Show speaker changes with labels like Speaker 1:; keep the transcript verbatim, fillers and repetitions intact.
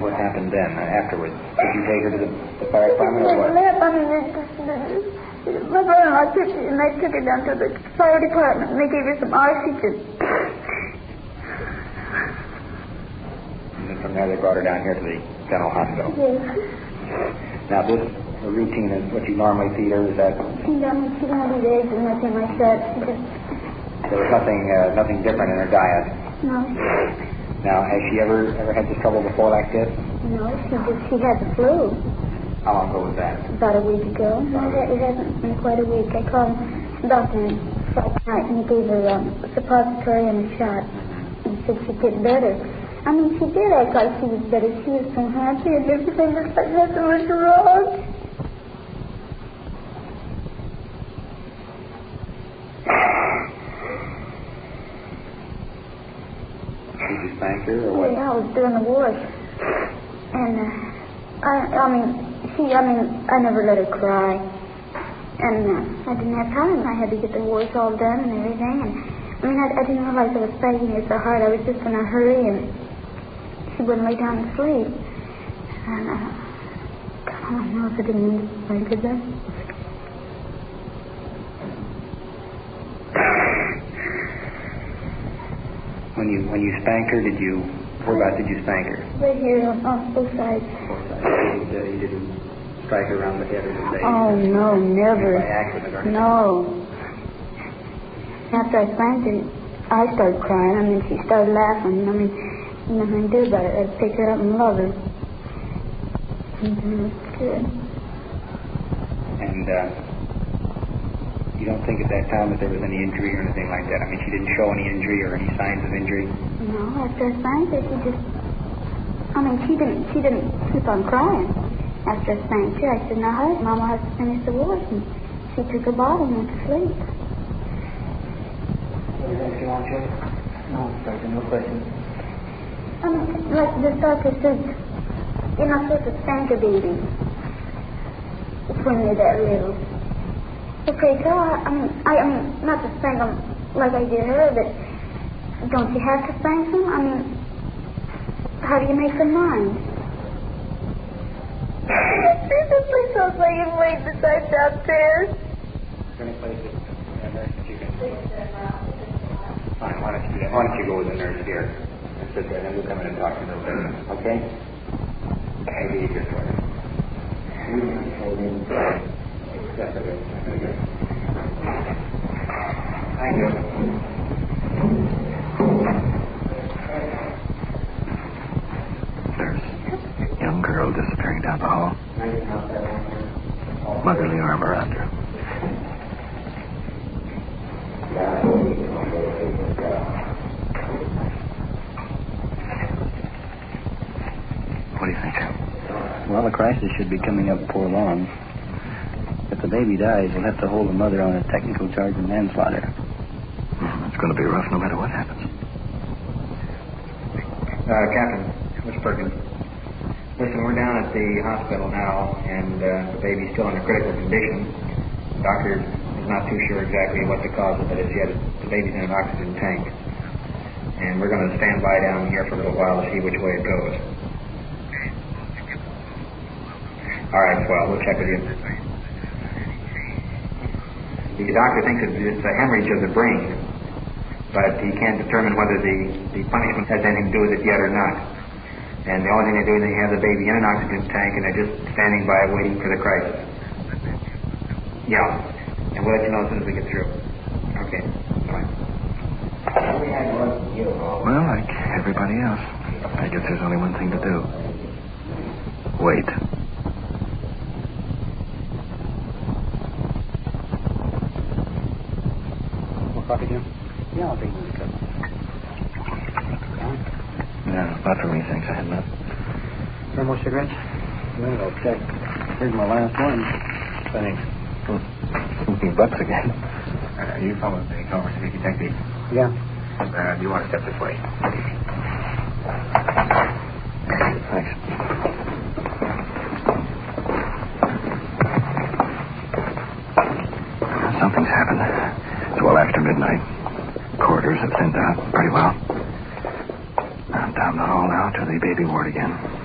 Speaker 1: What happened then, uh, afterwards? Did you take her to the, the fire department or what?
Speaker 2: Left, I mean, it just, it, my brother-in-law took her, and they took her down to the fire department, and they gave her some oxygen.
Speaker 1: And then from there they brought her down here to the general hospital.
Speaker 2: Yes.
Speaker 1: Now this the routine is what you normally feed her, is that?
Speaker 2: She don't, she don't eat eggs and nothing like that. She just...
Speaker 1: There was nothing, uh, nothing different in her diet?
Speaker 2: No.
Speaker 1: Now, has she ever ever had this trouble before like this?
Speaker 2: No, she just, she had the flu.
Speaker 1: How long ago was that?
Speaker 2: About a week ago. No, it hasn't been quite a week. I called the doctor Friday night and he gave her um, a suppository and a shot. And he said she'd get better. I mean, she did act like she was better. She was so happy and everything was like nothing was wrong.
Speaker 1: Did you spank her or what?
Speaker 2: Yeah, I was doing the work. And, uh, I, I mean, she, I mean, I never let her cry. And uh, I didn't have time. I had to get the work all done and everything. And, I mean, I, I didn't realize I was spanking her so hard. I was just in a hurry, and she wouldn't lay down and sleep. And, uh, I don't know if I didn't mean to spank her then.
Speaker 1: When you when you spanked her, did you, whereabouts did you spank her?
Speaker 2: Right here on, on both sides.
Speaker 1: Both sides. You, uh, you didn't strike her around the head or the face?
Speaker 2: Oh, no, never.
Speaker 1: By accident or anything?
Speaker 2: No. After I spanked her, I started crying. I mean, she started laughing. I mean, nothing to do about it. I'd pick her up and love her. Mm-hmm. It's good.
Speaker 1: And, uh, you don't think at that time that there was any injury or anything like that? I mean, she didn't show any injury or any signs of injury?
Speaker 2: No, after I spanked her, she just... I mean, she didn't she didn't keep on crying after I spanked her. I said, now, hush, Mama has to finish the work. And she took her bottle and went to sleep.
Speaker 1: Anything you want to say? No, Doctor, no questions.
Speaker 2: I mean, like the doctor said, you're not supposed to spank a baby when they're that little. Okay, so I, I mean, I, I mean, not to spank them like I did her, but don't you have to spank them? I mean, how do you make them mind? Please don't say you wait beside downstairs.
Speaker 1: Is there any place that, uh, nurse that you can... Fine, why don't you do that? Why don't you go with the nurse here and sit there, and then we'll come in and talk to the patient, okay? Maybe easier for you. That's okay. Thank you.
Speaker 3: There's a young girl disappearing down the hall. Motherly arm around her. What do you think, Joe?
Speaker 4: Well, the crisis should be coming up before long. If the baby dies, we'll have to hold the mother on a technical charge of manslaughter.
Speaker 3: Mm, it's going to be rough no matter what happens.
Speaker 1: Uh, Captain, Miss Perkins. Listen, we're down at the hospital now, and uh, the baby's still in a critical condition. The doctor is not too sure exactly what the cause of it is yet. The baby's in an oxygen tank. And we're going to stand by down here for a little while to see which way it goes. All right, well, we'll check with you. The doctor thinks it's a hemorrhage of the brain, but he can't determine whether the, the punishment has anything to do with it yet or not. And the only thing they do is they have the baby in an oxygen tank, and they're just standing by waiting for the crisis. Yeah, and we'll let you know as soon as we get through. Okay, bye.
Speaker 3: Well, like everybody else, I guess there's only one thing to do. Wait.
Speaker 4: Coffee, Jim? Yeah, I'll take another cup.
Speaker 3: No, not for me, thanks. I had enough.
Speaker 4: No more cigarettes? Well, I'll check. Here's my last one.
Speaker 3: Thanks. Smoking butts again. Uh, you follow the conversation, detective.
Speaker 4: Yeah.
Speaker 3: Uh, do you want to step this way? Thanks. Something's happened. It's well after midnight. Corridors have thinned out pretty well. I'm down the hall now to the baby ward again.